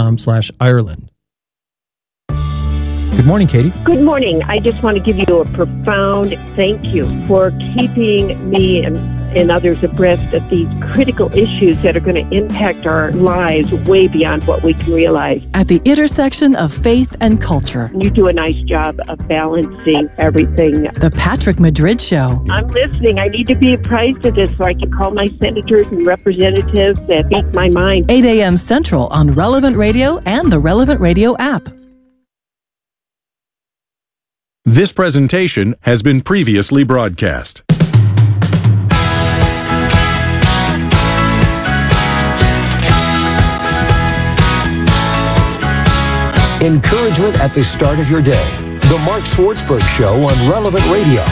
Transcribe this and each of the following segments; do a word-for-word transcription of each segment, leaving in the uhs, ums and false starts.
com slash Ireland. Good morning, Katie. Good morning. I just want to give you a profound thank you for keeping me and, and others abreast of these critical issues that are going to impact our lives way beyond what we can realize. At the intersection of faith and culture. You do a nice job of balancing everything. The Patrick Madrid Show. I'm listening. I need to be apprised of this so I can call my senators and representatives that speak my mind. eight a.m. Central on Relevant Radio and the Relevant Radio app. This presentation has been previously broadcast. Encouragement at the start of your day. The Mark Swartzberg Show on Relevant Radio.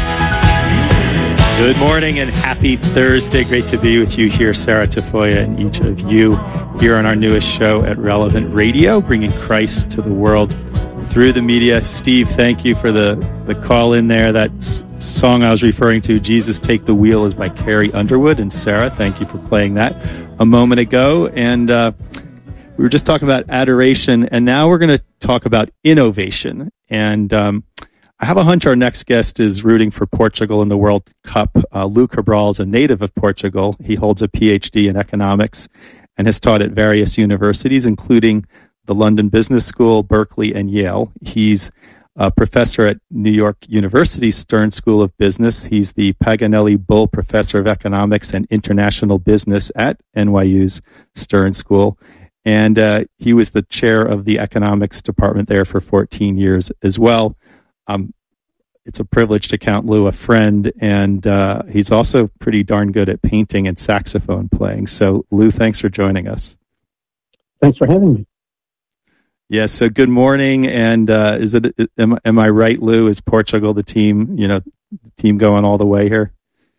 Good morning and happy Thursday. Great to be with you here, Sarah Tafoya, and each of you here on our newest show at Relevant Radio, bringing Christ to the world through the media. Steve, thank you for the, the call in there. That s- song I was referring to, Jesus Take the Wheel, is by Carrie Underwood. And Sarah, thank you for playing that a moment ago. And uh, we were just talking about adoration, and now we're going to talk about innovation. And um, I have a hunch our next guest is rooting for Portugal in the World Cup. Uh, Lou Cabral is a native of Portugal. He holds a P H D in economics and has taught at various universities, including the London Business School, Berkeley, and Yale. He's a professor at New York University's Stern School of Business. He's the Paganelli Bull Professor of Economics and International Business at N Y U's Stern School. And uh, he was the chair of the economics department there for fourteen years as well. Um, it's a privilege to count Lou a friend, and uh, he's also pretty darn good at painting and saxophone playing. So, Lou, thanks for joining us. Thanks for having me. Yes. So good morning. And uh, is it, am, am I right, Lou? Is Portugal the team, you know, the team going all the way here?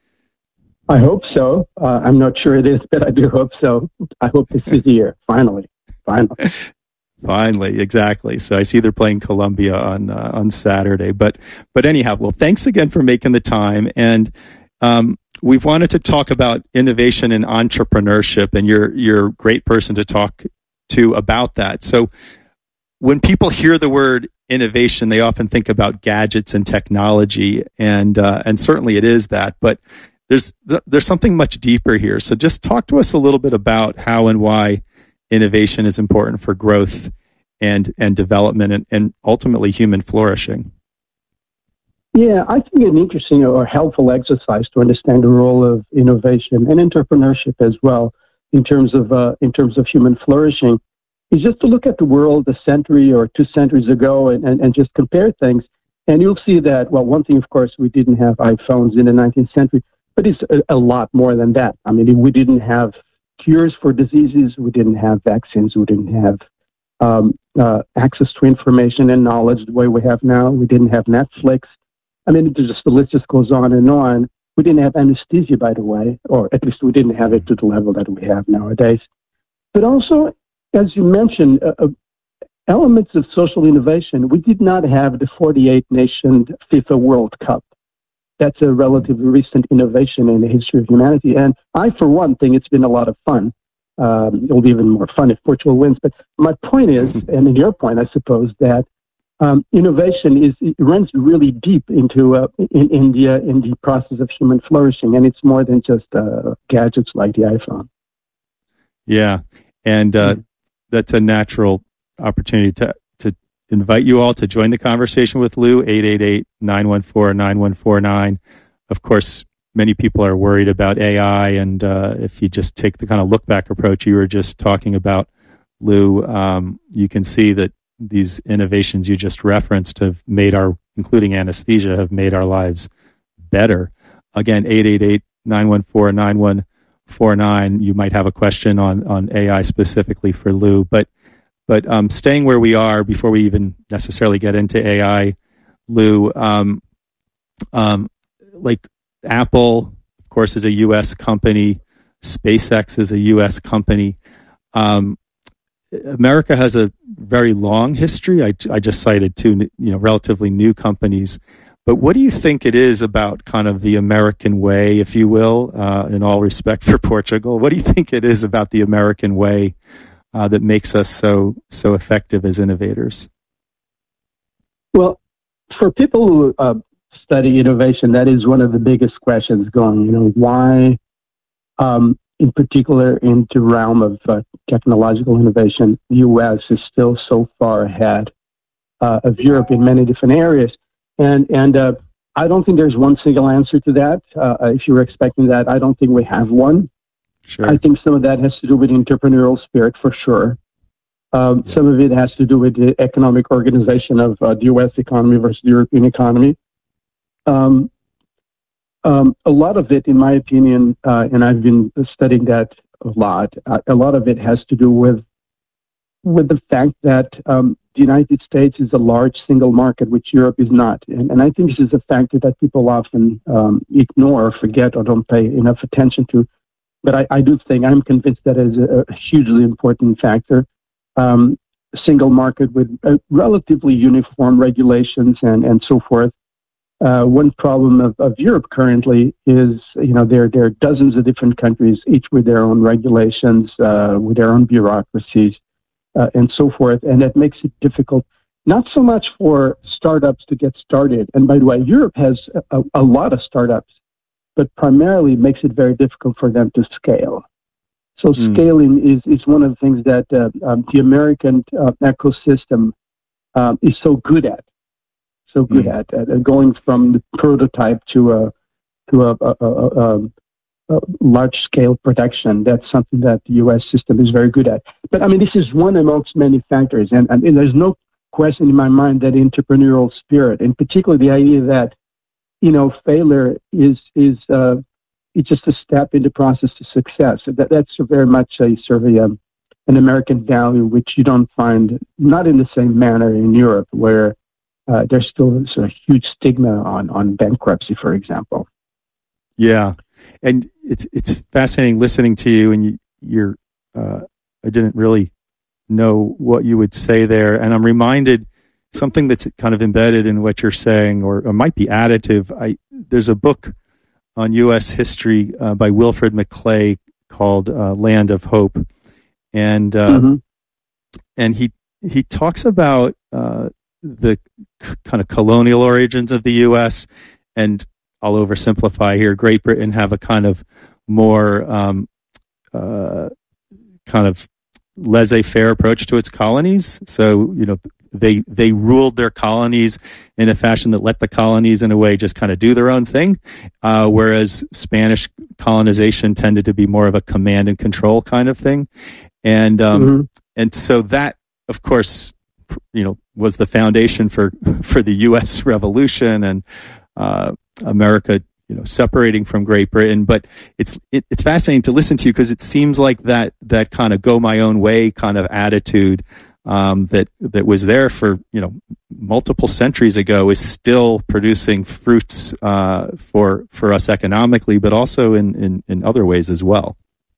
I hope so. Uh, I'm not sure it is, but I do hope so. I hope this is the year. Finally. Finally. Finally. Exactly. So I see they're playing Colombia on, uh, on Saturday, but, but anyhow, well, thanks again for making the time. And, um, we've wanted to talk about innovation and entrepreneurship, and you're, you're a great person to talk to about that. So, when people hear the word innovation, they often think about gadgets and technology, and uh, and certainly it is that. But there's there's something much deeper here. So just talk to us a little bit about how and why innovation is important for growth and and development and, and ultimately human flourishing. Yeah, I think an interesting or helpful exercise to understand the role of innovation and entrepreneurship as well in terms of uh, in terms of human flourishing is just to look at the world a century or two centuries ago and, and, and just compare things. And you'll see that, well, one thing, of course, we didn't have iPhones in the nineteenth century, but it's a, a lot more than that. I mean, we didn't have cures for diseases. We didn't have vaccines. We didn't have um, uh, access to information and knowledge the way we have now. We didn't have Netflix. I mean, just, the list just goes on and on. We didn't have anesthesia, by the way, or at least we didn't have it to the level that we have nowadays. But also, as you mentioned, uh, elements of social innovation, we did not have the forty-eight nation FIFA World Cup. That's a relatively recent innovation in the history of humanity. And I, for one, think it's been a lot of fun. Um, it'll be even more fun if Portugal wins. But my point is, and your point, I suppose, that um, innovation is it runs really deep into uh, in India in the process of human flourishing, and it's more than just uh, gadgets like the iPhone. Yeah, and uh, mm-hmm. that's a natural opportunity to to invite you all to join the conversation with Lou. eight eight eight, nine one four, nine one four nine. Of course, many people are worried about A I, and uh, if you just take the kind of look back approach you were just talking about, Lou, um, you can see that these innovations you just referenced have made our, including anesthesia, have made our lives better. Again, eight eight eight, nine one four, nine one four nine. You might have a question on, on A I specifically for Lou, but but um, staying where we are before we even necessarily get into A I, Lou, um, um, like Apple, of course, is a U S company. SpaceX is a U S company. Um, America has a very long history. I, I just cited two, you know, relatively new companies. But what do you think it is about kind of the American way, if you will, uh, in all respect for Portugal? What do you think it is about the American way uh, that makes us so so effective as innovators? Well, for people who uh, study innovation, that is one of the biggest questions going. You know, why, um, in particular, in the realm of uh, technological innovation, the U S is still so far ahead uh, of Europe in many different areas. And and uh, I don't think there's one single answer to that. Uh, if you're expecting that, I don't think we have one. Sure. I think some of that has to do with entrepreneurial spirit, for sure. Um, yeah. Some of it has to do with the economic organization of uh, the U S economy versus the European economy. Um, um, a lot of it, in my opinion, uh, and I've been studying that a lot, uh, a lot of it has to do with with the fact that um, the United States is a large single market, which Europe is not. And, and I think this is a factor that people often um, ignore or forget or don't pay enough attention to. But I, I do think, I'm convinced that is a, a hugely important factor. Um, single market with uh, relatively uniform regulations and, and so forth. Uh, one problem of, of Europe currently is, you know, there, there are dozens of different countries, each with their own regulations, uh, with their own bureaucracies, uh, and so forth. And that makes it difficult, not so much for startups to get started. And by the way, Europe has a, a lot of startups, but primarily makes it very difficult for them to scale. So mm. scaling is, is one of the things that uh, um, the American uh, ecosystem um, is so good at. So good mm. at, at going from the prototype to a to a, a, a, a, a large scale production. That's something that the U S system is very good at. But I mean, this is one amongst many factors, and, and there's no question in my mind that entrepreneurial spirit, in particular, the idea that you know failure is is uh, it's just a step in the process to success. That, that's very much a sort of a, um, an American value, which you don't find, not in the same manner in Europe, where uh, there's still a sort of huge stigma on, on bankruptcy, for example. Yeah. And it's it's fascinating listening to you, and you, you're, uh, I didn't really know what you would say there. And I'm reminded something that's kind of embedded in what you're saying, or, or might be additive. I, there's a book on U S history uh, by Wilfred McClay called uh, Land of Hope. And uh, mm-hmm. and he he talks about uh, the c- kind of colonial origins of the U S, and I'll oversimplify here, Great Britain have a kind of more um, uh, kind of laissez-faire approach to its colonies. So, you know, They they ruled their colonies in a fashion that let the colonies, in a way, just kind of do their own thing, uh, whereas Spanish colonization tended to be more of a command and control kind of thing, and um, mm-hmm. and so that, of course, you know, was the foundation for for the U S Revolution and uh, America, you know, separating from Great Britain. But it's it, it's fascinating to listen to you, because it seems like that that kind of go my own way kind of attitude Um, that that was there for you know multiple centuries ago is still producing fruits uh, for for us economically, but also in, in, in other ways as well.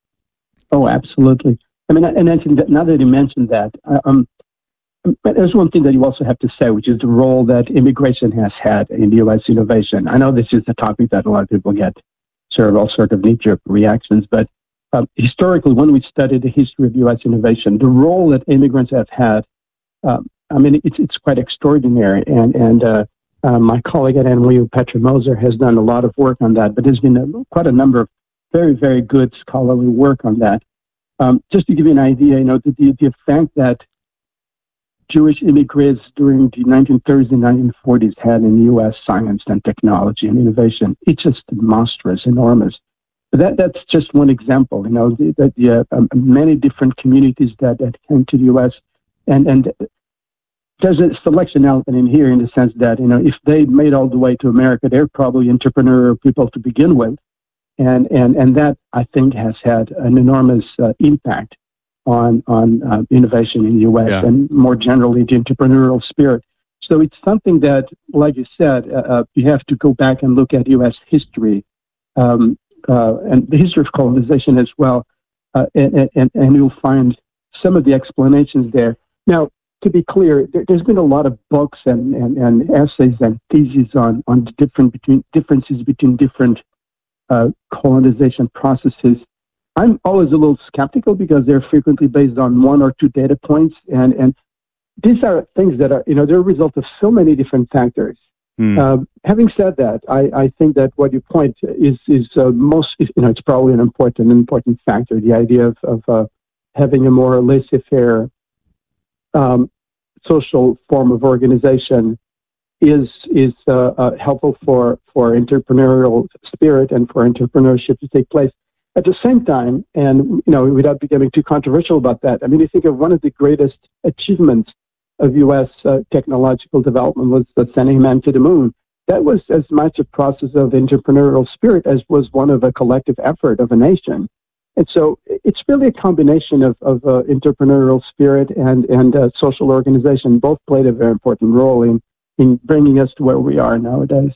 Oh, absolutely. I mean, and I think that now that you mentioned that, um, but there's one thing that you also have to say, which is the role that immigration has had in U S innovation. I know this is a topic that a lot of people get sort of all sort of knee-jerk reactions, but Uh, historically, when we study the history of U S innovation, the role that immigrants have had, uh, I mean, it's it's quite extraordinary. And and uh, uh, my colleague at N Y U, Petra Moser, has done a lot of work on that. But there's been a, quite a number of very, very good scholarly work on that. Um, just to give you an idea, you know, the, the, the fact that Jewish immigrants during the nineteen thirties and nineteen forties had in U S science and technology and innovation, it's just monstrous, enormous. That that's just one example, you know, that the, uh, um, many different communities that, that came to the U S, and, and there's a selection element in here in the sense that, you know, if they made all the way to America, they're probably entrepreneurial people to begin with. And, and, and that, I think, has had an enormous uh, impact on, on uh, innovation in the U S yeah. and more generally the entrepreneurial spirit. So it's something that, like you said, uh, uh, you have to go back and look at U S history, um, Uh, and the history of colonization as well, uh, and, and, and you'll find some of the explanations there. Now, to be clear, there, there's been a lot of books and, and, and essays and theses on, on the different between differences between different uh, colonization processes. I'm always a little skeptical because they're frequently based on one or two data points, and and these are things that are, you know, they're a result of so many different factors. Mm. Uh, having said that, I, I think that what you point is is uh, most, you know, it's probably an important important factor. The idea of, of uh, having a more laissez-faire um, social form of organization is is uh, uh, helpful for for entrepreneurial spirit and for entrepreneurship to take place. At the same time, and you know, without becoming too controversial about that, I mean, you think of one of the greatest achievements of U S uh, technological development was the sending man to the moon. That was as much a process of entrepreneurial spirit as was one of a collective effort of a nation. And so it's really a combination of, of uh, entrepreneurial spirit and, and uh, social organization. Both played a very important role in, in bringing us to where we are nowadays,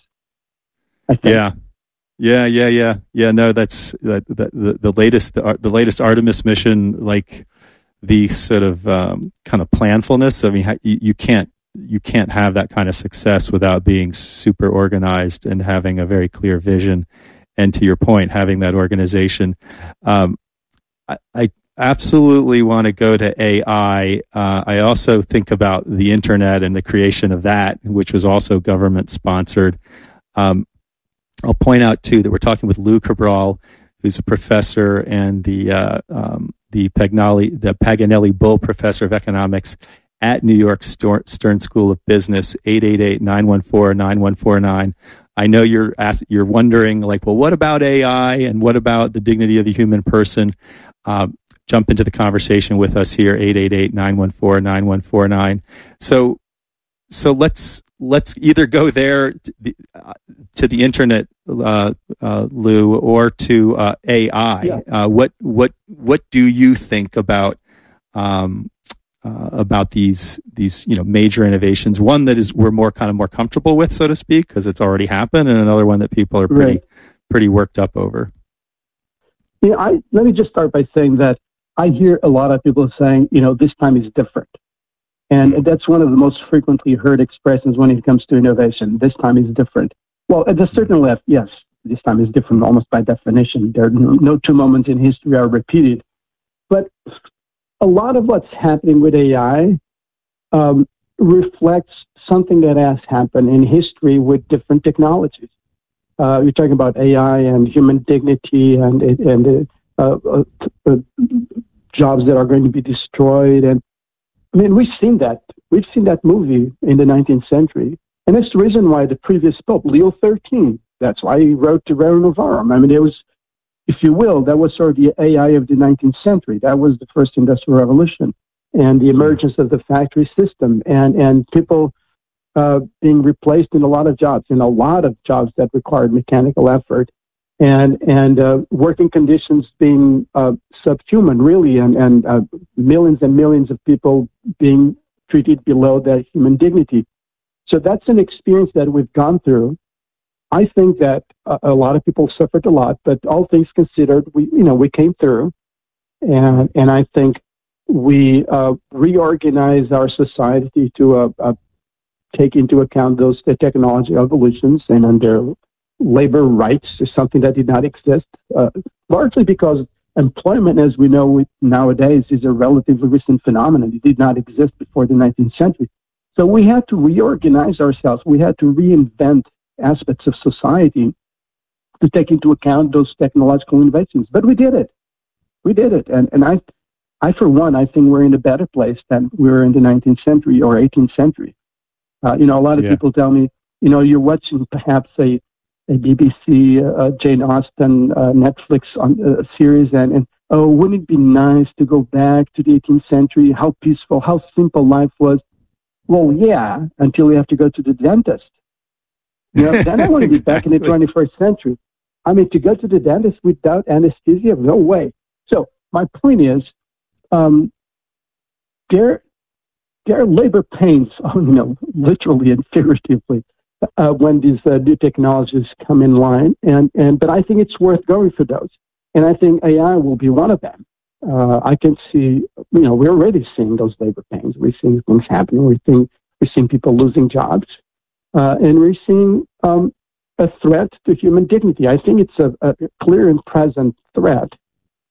I think. Yeah. Yeah, yeah, yeah, yeah. No, that's that, that, the the latest the, the latest Artemis mission. Like the sort of um, kind of planfulness. I mean, you, you can't you can't have that kind of success without being super organized and having a very clear vision. And to your point, having that organization. Um, I, I absolutely want to go to A I. Uh, I also think about the internet and the creation of that, which was also government sponsored. Um, I'll point out too that we're talking with Lou Cabral, who's a professor and the uh, um, the Paganelli the Paganelli Bull Professor of Economics at New York Stern School of Business. eight eight eight, nine one four, nine one four nine. I know you're ask, you're wondering, like, well, what about A I and what about the dignity of the human person? Uh, jump into the conversation with us here. eight eight eight, nine one four, nine one four nine. So so let's. Let's either go there to the, uh, to the internet, uh, uh, Lou, or to uh, A I. Yeah. Uh, what what what do you think about um, uh, about these these you know major innovations? One that is we're more kind of more comfortable with, so to speak, because it's already happened, and another one that people are pretty right. pretty worked up over. Yeah, I let me just start by saying that I hear a lot of people saying, you know, this time is different. And that's one of the most frequently heard expressions when it comes to innovation. This time is different. Well, at a certain level, yes, this time is different almost by definition. There are no, no two moments in history are repeated. But a lot of what's happening with A I um, reflects something that has happened in history with different technologies. Uh, you're talking about A I and human dignity and, and uh, uh, uh, jobs that are going to be destroyed. And I mean, we've seen that. We've seen that movie in the nineteenth century. And that's the reason why the previous Pope, Leo the thirteenth, that's why he wrote the Rerum Novarum. I mean, it was, if you will, that was sort of the A I of the nineteenth century. That was the first industrial revolution and the emergence of the factory system and, and people uh, being replaced in a lot of jobs, in a lot of jobs that required mechanical effort. And and uh, working conditions being uh, subhuman, really, and, and uh, millions and millions of people being treated below their human dignity. So that's an experience that we've gone through. I think that a, a lot of people suffered a lot, but all things considered, we you know we came through, and and I think we uh, reorganized our society to uh, uh, take into account those the technology evolutions and under. Labor rights is something that did not exist, uh, largely because employment, as we know it nowadays, is a relatively recent phenomenon. It did not exist before the nineteenth century. So we had to reorganize ourselves. We had to reinvent aspects of society to take into account those technological innovations. But we did it. We did it. And, and I, I, for one, I think we're in a better place than we were in the nineteenth century or eighteenth century. Uh, you know, a lot of yeah. people tell me, you know, you're watching perhaps a a B B C, uh, Jane Austen, uh, Netflix on, uh, series, and, and oh, wouldn't it be nice to go back to the eighteenth century? How peaceful, how simple life was. Well, yeah, until you have to go to the dentist. You know, then I want to be back in the twenty-first century. I mean, to go to the dentist without anesthesia, no way. So my point is, um, there, there are labor pains, you know, literally and figuratively. Uh, when these uh, new technologies come in line, and, and but I think it's worth going for those, and I think A I will be one of them. Uh, I can see, you know, we're already seeing those labor pains. We're seeing things happening. We're seeing we're seeing people losing jobs, uh, and we're seeing um, a threat to human dignity. I think it's a, a clear and present threat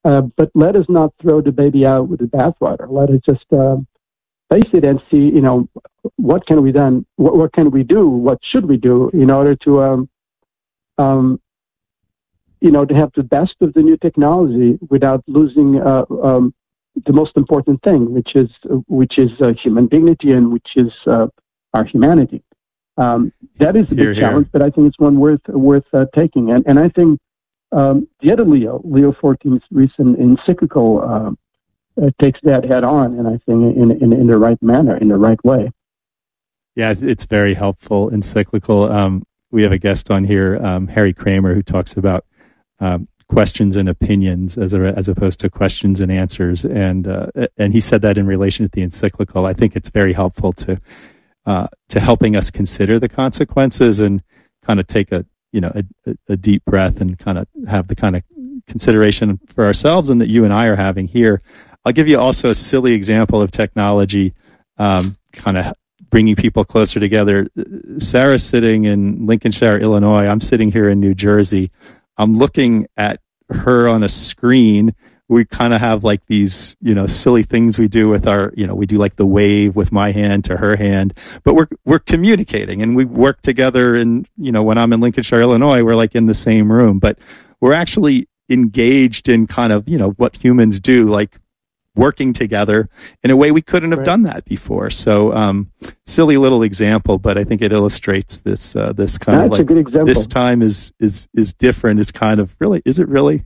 Uh, but let us not throw the baby out with the bathwater. Let us just uh, face it and see, you know, what can we done? What, what can we do? What should we do in order to, um, um, you know, to have the best of the new technology without losing uh, um, the most important thing, which is which is uh, human dignity and which is uh, our humanity. Um, that is a big Hear, hear. challenge, but I think it's one worth worth uh, taking. And and I think um, the other Leo, Leo fourteen's recent encyclical, uh, uh, takes that head on, and I think in, in in the right manner, in the right way. Yeah, it's very helpful encyclical. Um, we have a guest on here, um, Harry Kramer, who talks about um, questions and opinions as a, as opposed to questions and answers, and uh, and he said that in relation to the encyclical. I think it's very helpful to uh, to helping us consider the consequences and kind of take a you know a, a deep breath and kind of have the kind of consideration for ourselves and that you and I are having here. I'll give you also a silly example of technology, um, kind of bringing people closer together. Sarah's sitting in Lincolnshire, Illinois. I'm sitting here in New Jersey. I'm looking at her on a screen. We kind of have like these, you know, silly things we do with our, you know, we do like the wave with my hand to her hand, but we're, we're communicating and we work together. And, you know, when I'm in Lincolnshire, Illinois, we're like in the same room, but we're actually engaged in kind of, you know, what humans do, like working together in a way we couldn't have Right. done that before. So, um, silly little example, but I think it illustrates this, uh, this kind That's of like a good example. this time is, is, is different. It's kind of really, is it really?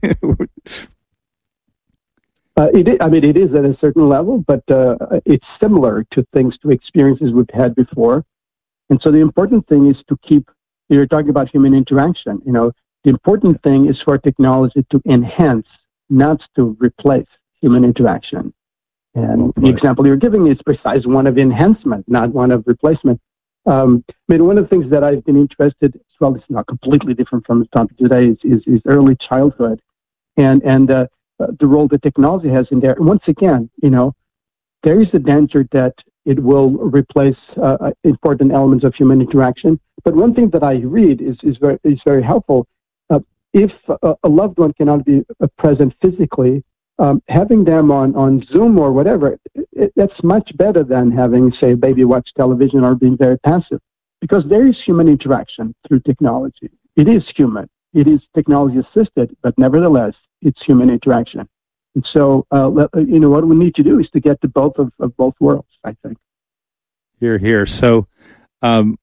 Uh, it is, I mean, it is at a certain level, but uh, it's similar to things, to experiences we've had before. And so the important thing is to keep, you're talking about human interaction, you know, the important thing is for technology to enhance, not to replace human interaction. And the example you're giving is precise one of enhancement, not one of replacement. Um, I mean, one of the things that I've been interested, well, it's not completely different from the topic today, is, is, is early childhood and, and uh, the role that technology has in there. And once again, you know, there is a danger that it will replace uh, important elements of human interaction. But one thing that I read is, is, very, is very helpful. Uh, if a, a loved one cannot be present physically, Um, having them on, on Zoom or whatever, it, that's much better than having, say, a baby watch television or being very passive, because there is human interaction through technology. It is human. It is technology assisted, but nevertheless, it's human interaction. And so, uh, you know, what we need to do is to get to both of, of both worlds, I think. Here, here. So, um,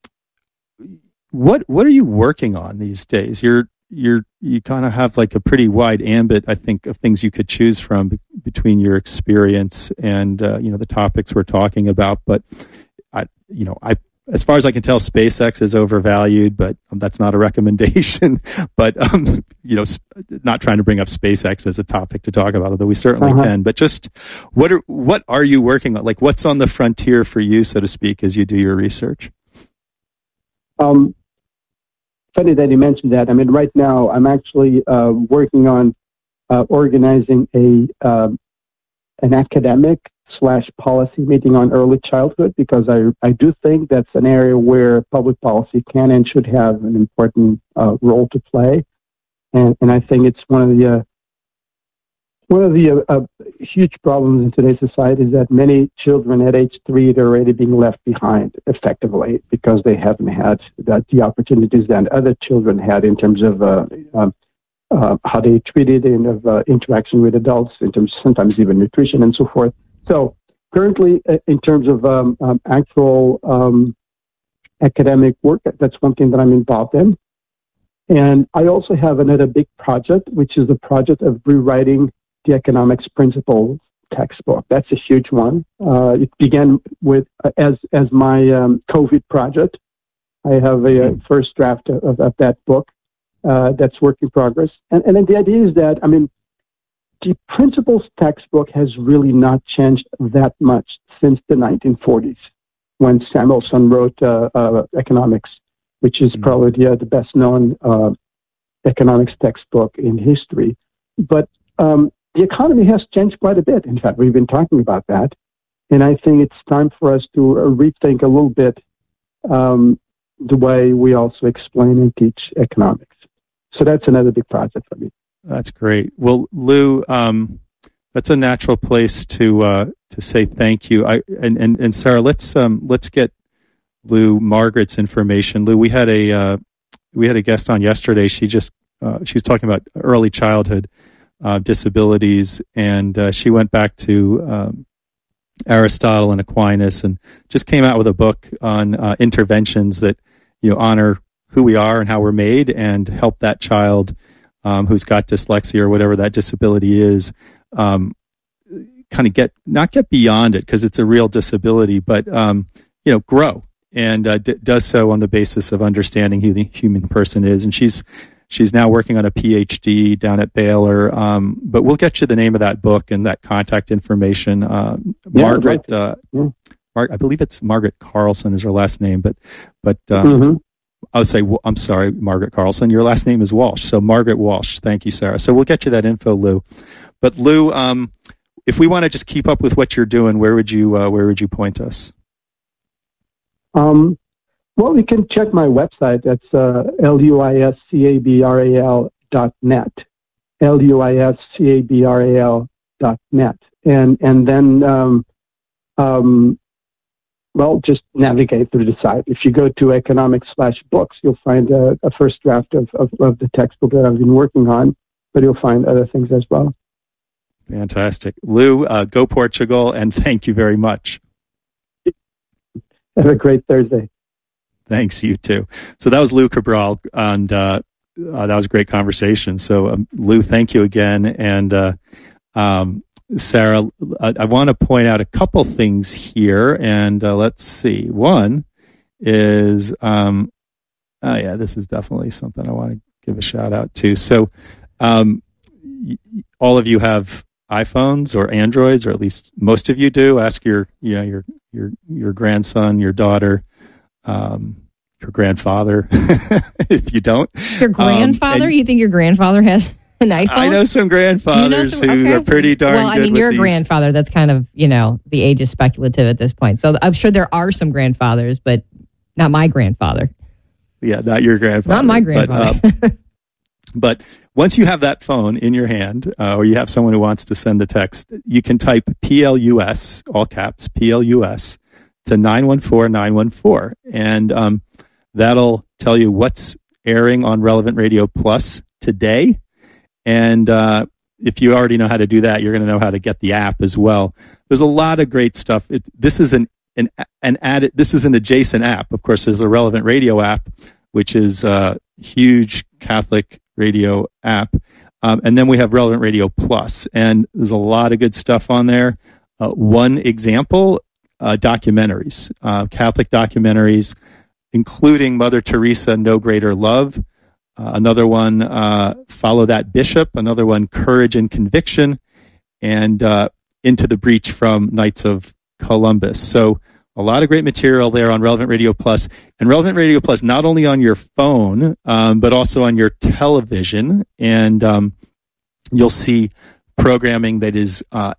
what what are you working on these days? You're you're you kind of have like a pretty wide ambit, I think, of things you could choose from be- between your experience and uh, you know the topics we're talking about. But I, you know, I as far as I can tell, SpaceX is overvalued, but um, that's not a recommendation. But um, you know, sp- not trying to bring up SpaceX as a topic to talk about, although we certainly Uh-huh. can. But just what are what are you working on? Like, what's on the frontier for you, so to speak, as you do your research? Um, funny that you mentioned that. I mean, right now I'm actually uh, working on uh, organizing a uh, an academic slash policy meeting on early childhood, because I I do think that's an area where public policy can and should have an important uh, role to play, and and I think it's one of the uh, one of the uh, uh, huge problems in today's society is that many children at age three are already being left behind effectively because they haven't had that, the opportunities that other children had in terms of uh, um, uh, how they treated and of uh, interaction with adults, in terms of sometimes even nutrition and so forth. So currently, uh, in terms of um, um, actual um, academic work, that's one thing that I'm involved in. And I also have another big project, which is the project of rewriting the economics principles textbook. That's a huge one. Uh, it began with uh, as as my um, COVID project. I have a, a first draft of, of that book uh, that's work in progress. And, and then the idea is that, I mean, the principles textbook has really not changed that much since the nineteen forties, when Samuelson wrote uh, uh, economics, which is mm-hmm. probably the, uh, the best known uh, economics textbook in history. But um, the economy has changed quite a bit. In fact, we've been talking about that. And I think it's time for us to uh, rethink a little bit um, the way we also explain and teach economics. So that's another big project for me. That's great. Well, Lou, um, that's a natural place to uh, to say thank you. I and, and, and Sarah, let's um, let's get Lou Margaret's information. Lou, we had a uh, we had a guest on yesterday. She just uh, she was talking about early childhood uh, disabilities, and uh, she went back to um, Aristotle and Aquinas, and just came out with a book on uh, interventions that you know honor who we are and how we're made, and help that child um, who's got dyslexia or whatever that disability is. Um, kind of get, not get beyond it because it's a real disability, but, um, you know, grow and uh, d- does so on the basis of understanding who the human person is. And she's, she's now working on a P H D down at Baylor. Um, but we'll get you the name of that book and that contact information. Um, yeah, Margaret, right. uh, yeah. Mar- I believe it's Margaret Carlson is her last name, but, but, um, mm-hmm. I'll say, well, I'm sorry, Margaret Carlson. Your last name is Walsh. So Margaret Walsh. Thank you, Sarah. So we'll get you that info, Lou. But Lou, um, if we want to just keep up with what you're doing, where would you uh, where would you point us? Um, well, you can check my website. That's uh, L U I S C A B R A L dot net. L U I S C A B R A L dot net. And and then um, um, well, just navigate through the site. If you go to economics slash books, you'll find a, a first draft of, of, of the textbook that I've been working on, but you'll find other things as well. Fantastic. Lou, uh, go Portugal, and thank you very much. Have a great Thursday. Thanks, you too. So that was Lou Cabral, and uh, uh, that was a great conversation. So um, Lou, thank you again. And uh, um, Sarah, I, I want to point out a couple things here, and uh, let's see. One is, um, oh yeah, this is definitely something I want to give a shout out to. So um, y- all of you have iPhones or Androids, or at least most of you do. Ask your, you know, your your your grandson, your daughter, um, your grandfather. If you don't, your grandfather, um, you think your grandfather has an iPhone? I know some grandfathers you know some, okay. who are pretty darn well, good. Well, I mean, you're a these. grandfather. That's kind of, you know, the age is speculative at this point. So I'm sure there are some grandfathers, but not my grandfather. Yeah, not your grandfather. Not my grandfather. But, um, but once you have that phone in your hand, uh, or you have someone who wants to send the text, you can type P L U S, all caps, P L U S, to nine one four nine one four. And um, that'll tell you what's airing on Relevant Radio Plus today. And uh, if you already know how to do that, you're going to know how to get the app as well. There's a lot of great stuff. It, this is an an an added. This is an adjacent app. Of course, there's the Relevant Radio app, which is a huge Catholic radio app, um, and then we have Relevant Radio Plus, and there's a lot of good stuff on there. Uh, one example: uh, documentaries, uh, Catholic documentaries, including Mother Teresa, No Greater Love. Uh, another one, uh, Follow That Bishop. Another one, Courage and Conviction. And uh, Into the Breach from Knights of Columbus. So a lot of great material there on Relevant Radio Plus. And Relevant Radio Plus, not only on your phone, um, but also on your television. And um, you'll see programming that is uh,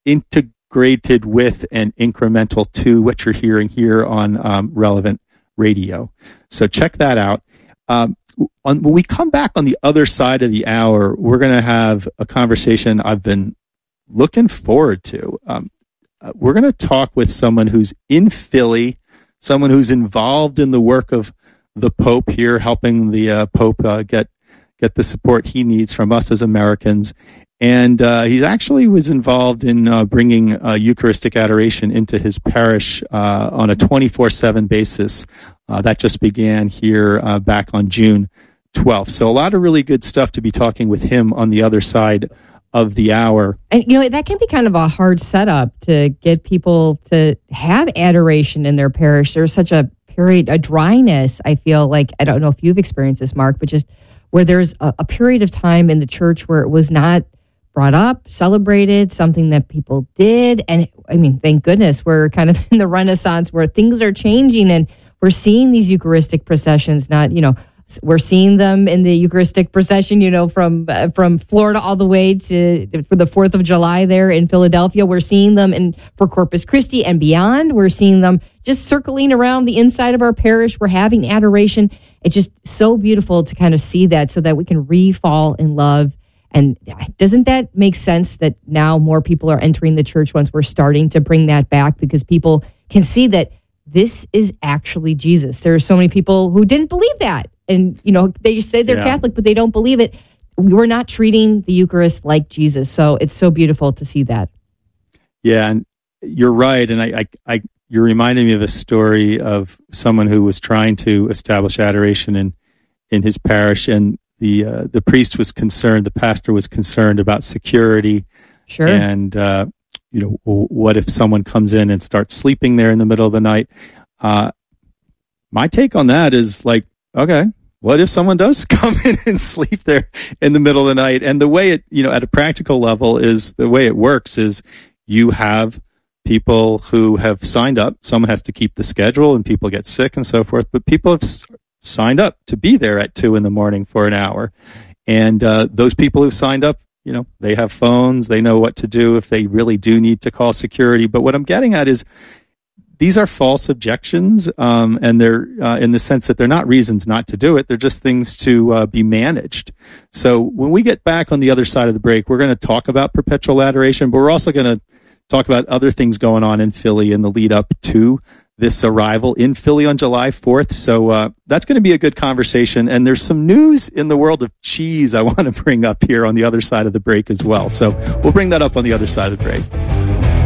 integrated with and incremental to what you're hearing here on um, Relevant Radio. So check that out. Um, On, when we come back on the other side of the hour, we're going to have a conversation I've been looking forward to. Um, uh, we're going to talk with someone who's in Philly, someone who's involved in the work of the Pope here, helping the uh, Pope uh, get get the support he needs from us as Americans. And uh, he actually was involved in uh, bringing uh, Eucharistic adoration into his parish uh, on a twenty-four seven basis. Uh, that just began here uh, back on June twelfth. So a lot of really good stuff to be talking with him on the other side of the hour. And, you know, that can be kind of a hard setup to get people to have adoration in their parish. There's such a period, a dryness, I feel like, I don't know if you've experienced this, Mark, but just where there's a, a period of time in the church where it was not brought up, celebrated, something that people did. And I mean, thank goodness we're kind of in the Renaissance where things are changing and we're seeing these Eucharistic processions, not, you know, we're seeing them in the Eucharistic procession, you know, from uh, from Florida all the way to for the fourth of July there in Philadelphia. We're seeing them in for Corpus Christi and beyond. We're seeing them just circling around the inside of our parish. We're having adoration. It's just so beautiful to kind of see that so that we can re-fall in love And doesn't that make sense that now more people are entering the church once we're starting to bring that back, because people can see that this is actually Jesus? There are so many people who didn't believe that. And, you know, they say they're Yeah. Catholic, but they don't believe it. We're not treating the Eucharist like Jesus. So it's so beautiful to see that. Yeah, and you're right. And I, I, I you're reminding me of a story of someone who was trying to establish adoration in, in his parish, and the uh, the priest was concerned, the pastor was concerned about security. Sure. And, uh, you know, what if someone comes in and starts sleeping there in the middle of the night? Uh, my take on that is like, okay, what if someone does come in and sleep there in the middle of the night? And the way it, you know, at a practical level is, the way it works is you have people who have signed up. Someone has to keep the schedule, and people get sick and so forth, but people have s- signed up to be there at two in the morning for an hour. And uh, those people who've signed up, you know, they have phones, they know what to do if they really do need to call security. But what I'm getting at is, these are false objections, um, and they're uh, in the sense that they're not reasons not to do it. They're just things to uh, be managed. So when we get back on the other side of the break, we're going to talk about perpetual adoration, but we're also going to talk about other things going on in Philly in the lead up to this arrival in Philly on July fourth. So uh, that's going to be a good conversation. And there's some news in the world of cheese I want to bring up here on the other side of the break as well. So we'll bring that up on the other side of the break.